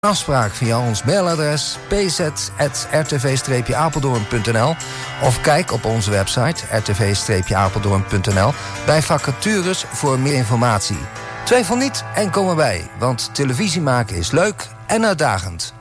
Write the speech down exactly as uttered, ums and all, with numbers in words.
Afspraak via ons mailadres p z at r t v streepje apeldoorn punt n l of kijk op onze website r t v streepje apeldoorn punt n l bij vacatures voor meer informatie. Twijfel niet en kom erbij, want televisie maken is leuk en uitdagend.